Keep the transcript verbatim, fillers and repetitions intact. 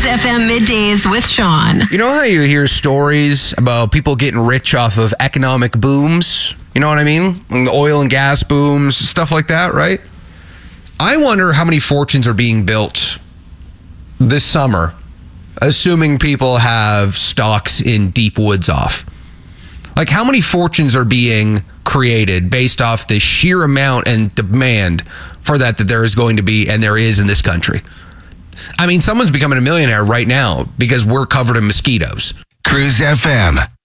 F M Middays with Sean. You know how you hear stories about people getting rich off of economic booms? You know what I mean? The oil and gas booms, stuff like that, right? I wonder how many fortunes are being built this summer, assuming people have stocks in deep woods off. Like, how many fortunes are being created based off the sheer amount and demand for that that there is going to be, and there is in this country? I mean, someone's becoming a millionaire right now because we're covered in mosquitoes. Cruise F M.